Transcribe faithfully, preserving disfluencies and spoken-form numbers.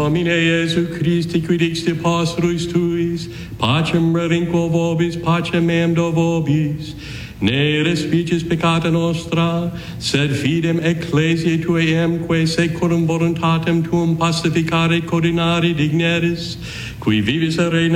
Domine Iesu Christi, qui dixti apostolus tuis, pacem relinquo vobis, pacem meam do vobis, ne respicis peccata nostra, sed fidem ecclesiae tuae emque secundum voluntatem tuum pacificare coordinare digneris, qui vivis et regnas